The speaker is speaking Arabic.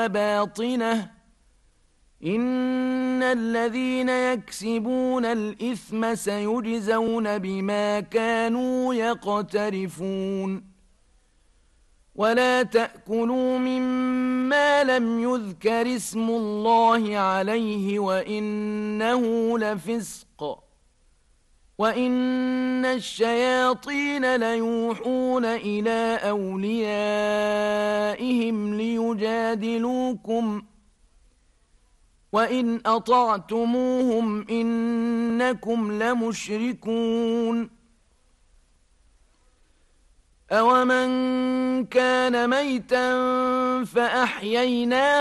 باطنة إن الذين يكسبون الإثم سيجزون بما كانوا يقترفون ولا تأكلوا مما لم يذكر اسم الله عليه وإنه لفسق وإن الشياطين ليوحون إلى أوليائهم ليجادلوكم وإن أطعتموهم إنكم لمشركون أومن كان ميتا فأحييناه